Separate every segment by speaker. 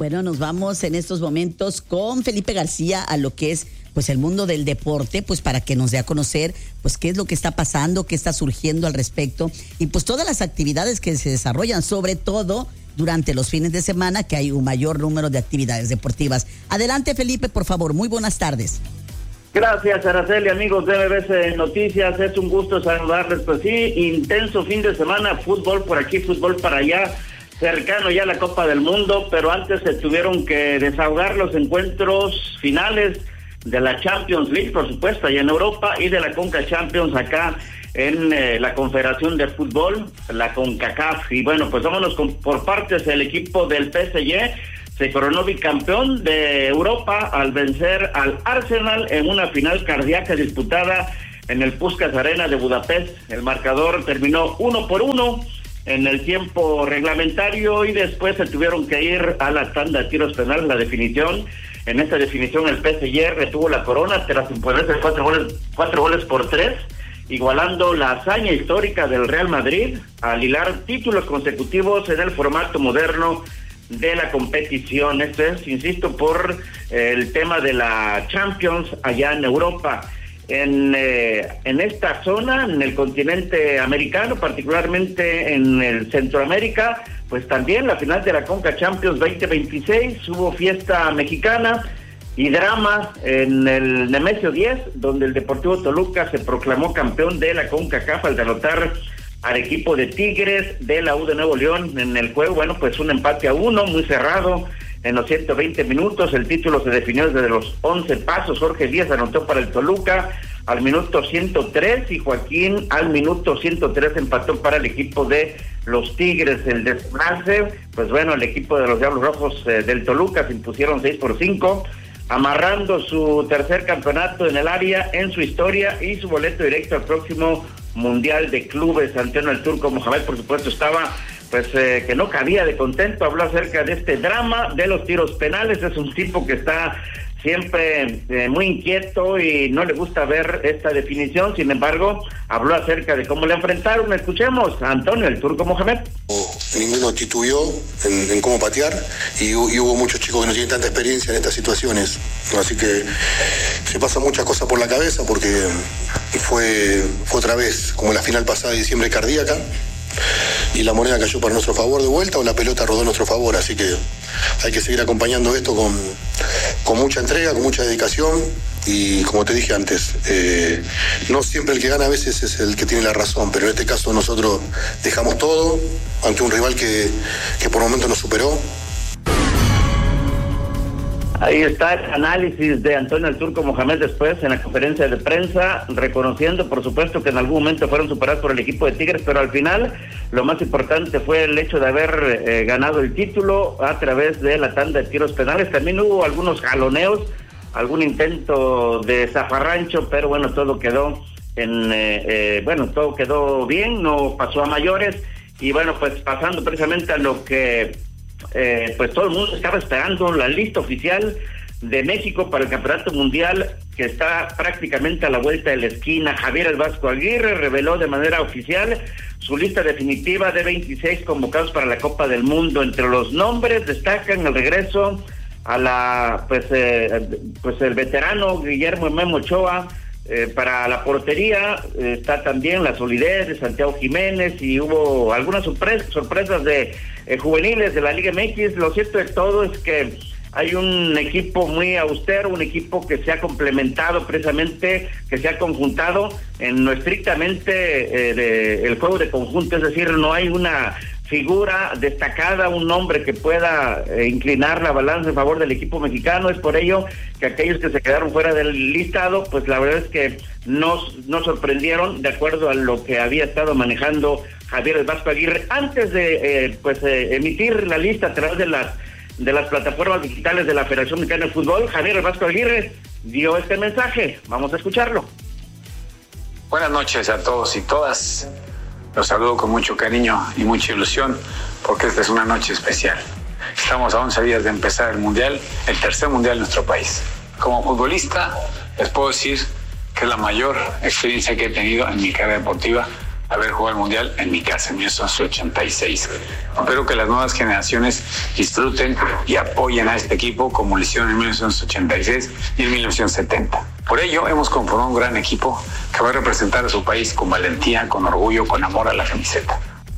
Speaker 1: Bueno, nos vamos en estos momentos con Felipe García a lo que es pues el mundo del deporte, pues para que nos dé a conocer pues qué es lo que está pasando, qué está surgiendo al respecto y pues todas las actividades que se desarrollan, sobre todo durante los fines de semana, que hay un mayor número de actividades deportivas. Adelante, Felipe, por favor. Muy buenas tardes.
Speaker 2: Gracias, Araceli, amigos de MBC Noticias. Es un gusto saludarles. Pues sí, intenso fin de semana, fútbol por aquí, fútbol para allá, cercano ya a la Copa del Mundo, pero antes se tuvieron que desahogar los encuentros finales de la Champions League, por supuesto, allá en Europa, y de la Conca Champions acá en la Confederación de Fútbol, la CONCACAF. Y bueno, pues vámonos por partes. El equipo del PSG se coronó bicampeón de Europa al vencer al Arsenal en una final cardíaca disputada en el Puskás Arena de Budapest. El marcador terminó 1-1 en el tiempo reglamentario y después se tuvieron que ir a la tanda de tiros penales, la definición. En esta definición el PSG retuvo la corona tras imponerse 4-3, igualando la hazaña histórica del Real Madrid al hilar títulos consecutivos en el formato moderno de la competición. Esto es, insisto, por el tema de la Champions allá en Europa. En esta zona, en el continente americano, particularmente en el Centroamérica, pues también la final de la Conca Champions 2026, hubo fiesta mexicana y drama en el Nemesio 10, donde el Deportivo Toluca se proclamó campeón de la CONCACAF al derrotar al equipo de Tigres de la U de Nuevo León en el juego. Bueno, pues un empate a 1, muy cerrado. En los 120 minutos, el título se definió desde los 11 pasos. Jorge Díaz anotó para el Toluca al minuto 103 y Joaquín al minuto 103 empató para el equipo de los Tigres. El desenlace, pues bueno, el equipo de los Diablos Rojos del Toluca se impusieron 6-5, amarrando su tercer campeonato en el área en su historia y su boleto directo al próximo Mundial de Clubes. Antonio el Turco Mohamed, por supuesto, estaba pues que no cabía de contento. Habló acerca de este drama de los tiros penales. Es un tipo que está siempre muy inquieto y no le gusta ver esta definición. Sin embargo, habló acerca de cómo le enfrentaron. Escuchemos a Antonio el Turco Mohamed.
Speaker 3: Ninguno titubeó en cómo patear y hubo muchos chicos que no tienen tanta experiencia en estas situaciones, así que se pasa muchas cosas por la cabeza porque fue otra vez como la final pasada de diciembre cardíaca y la moneda cayó para nuestro favor de vuelta o la pelota rodó a nuestro favor, así que hay que seguir acompañando esto con mucha entrega, con mucha dedicación y como te dije antes, no siempre el que gana a veces es el que tiene la razón, pero en este caso nosotros dejamos todo ante un rival que por momentos nos superó.
Speaker 2: Ahí está el análisis de Antonio el Turco Mohamed después en la conferencia de prensa, reconociendo por supuesto que en algún momento fueron superados por el equipo de Tigres, pero al final lo más importante fue el hecho de haber ganado el título a través de la tanda de tiros penales. También hubo algunos jaloneos, algún intento de zafarrancho, pero bueno, todo quedó todo quedó bien, no pasó a mayores. Y bueno, pues pasando precisamente a lo que pues todo el mundo estaba esperando, la lista oficial de México para el Campeonato Mundial, que está prácticamente a la vuelta de la esquina. Javier El Vasco Aguirre reveló de manera oficial su lista definitiva de 26 convocados para la Copa del Mundo. Entre los nombres destacan el regreso a la el veterano Guillermo Memo Ochoa. Para la portería está también la solidez de Santiago Jiménez y hubo algunas sorpresas de juveniles de la Liga MX. Lo cierto de todo es que hay un equipo muy austero, un equipo que se ha complementado precisamente, que se ha conjuntado en lo estrictamente el juego de conjunto, es decir, no hay una figura destacada, un nombre que pueda inclinar la balanza en favor del equipo mexicano. Es por ello que aquellos que se quedaron fuera del listado, pues la verdad es que nos sorprendieron de acuerdo a lo que había estado manejando Javier El Vasco Aguirre antes de emitir la lista a través de las plataformas digitales de la Federación Mexicana de Fútbol. Javier El Vasco Aguirre dio este mensaje, vamos a escucharlo.
Speaker 4: Buenas noches a todos y todas. Los saludo con mucho cariño y mucha ilusión porque esta es una noche especial. Estamos a 11 días de empezar el Mundial, el tercer Mundial de nuestro país. Como futbolista les puedo decir que es la mayor experiencia que he tenido en mi carrera deportiva haber jugado el Mundial en mi casa en 1986. Espero que las nuevas generaciones disfruten y apoyen a este equipo como lo hicieron en 1986 y en 1970. Por ello, hemos conformado un gran equipo que va a representar a su país con valentía, con orgullo, con amor a la camiseta.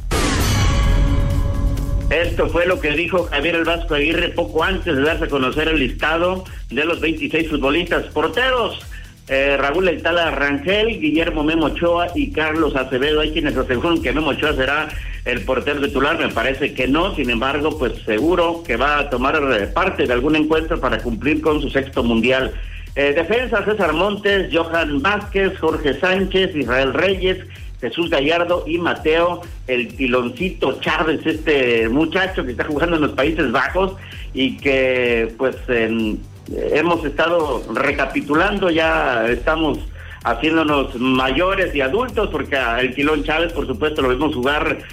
Speaker 2: Esto fue lo que dijo Javier El Vasco Aguirre poco antes de darse a conocer el listado de los 26 futbolistas. Porteros: Raúl El Tala Rangel, Guillermo Memo Ochoa y Carlos Acevedo. Hay quienes aseguran que Memo Ochoa será el portero titular. Me parece que no, sin embargo, pues seguro que va a tomar parte de algún encuentro para cumplir con su 6º mundial. Defensa: César Montes, Johan Vázquez, Jorge Sánchez, Israel Reyes, Jesús Gallardo y Mateo el Tiloncito Chávez, este muchacho que está jugando en los Países Bajos y que pues hemos estado recapitulando, ya estamos haciéndonos mayores y adultos, porque el Tilón Chávez, por supuesto, lo vimos jugar